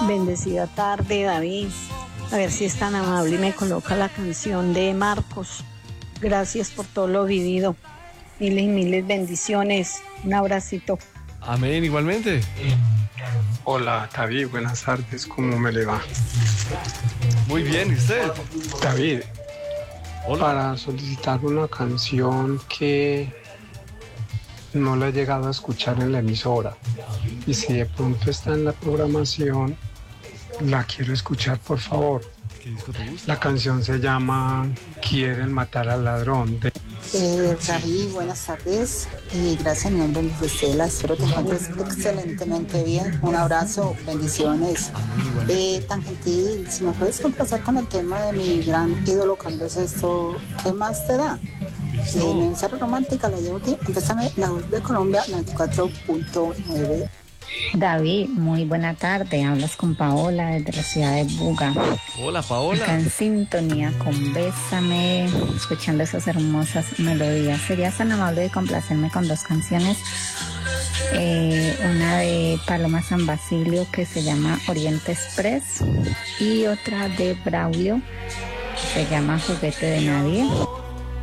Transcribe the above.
Bendecida tarde, David. A ver si es tan amable y me coloca la canción de Marcos. Gracias por todo lo vivido. Miles y miles bendiciones. Un abracito. Amén, igualmente. Hola, David, buenas tardes, ¿cómo me le va? Muy bien, ¿y usted? David, Hola. para solicitar una canción que no la he llegado a escuchar en la emisora y si de pronto está en la programación, la quiero escuchar, por favor. ¿Qué disco te gusta? La canción se llama Quieren matar al ladrón. David, buenas tardes. Gracias en nombre de Gisela. Espero te encuentres excelentemente bien. Un abrazo, bendiciones. Tan gentil, si me puedes complacer con el tema de mi gran ídolo Carlos Esto, ¿qué más te da? Mi mensaje romántica la llevo aquí. Empezame la voz de Colombia 94.9. David, muy buena tarde. Hablas con Paola desde la ciudad de Buga. Hola, Acá Paola. en sintonía con Bésame, escuchando esas hermosas melodías. ¿Serías tan amable de complacerme con dos canciones? Una de Paloma San Basilio que se llama Oriente Express y otra de Braulio que se llama Juguete de Nadie.